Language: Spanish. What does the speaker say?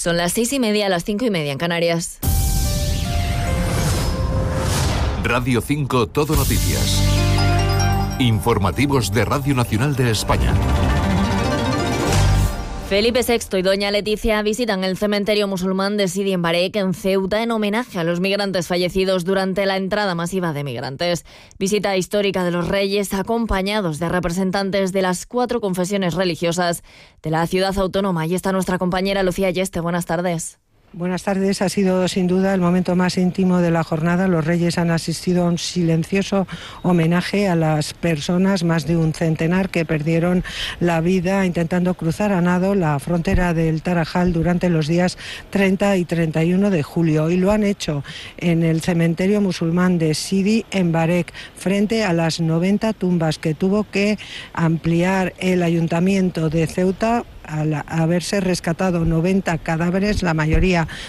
Son las 6:30, las 5:30 en Canarias. Radio 5 Todo Noticias. Informativos de Radio Nacional de España. Felipe VI y doña Leticia visitan el cementerio musulmán de Sidi en Barek, en Ceuta, en homenaje a los migrantes fallecidos durante la entrada masiva de migrantes. Visita histórica de los reyes, acompañados de representantes de las 4 confesiones religiosas de la ciudad autónoma. Y está nuestra compañera Lucía Yeste. Buenas tardes. Buenas tardes. Ha sido sin duda el momento más íntimo de la jornada. Los reyes han asistido a un silencioso homenaje a las personas, más de un centenar, que perdieron la vida intentando cruzar a nado la frontera del Tarajal durante los días 30 y 31 de julio. Y lo han hecho en el cementerio musulmán de Sidi en Barek, frente a las 90 tumbas que tuvo que ampliar el ayuntamiento de Ceuta al haberse rescatado 90 cadáveres, la mayoría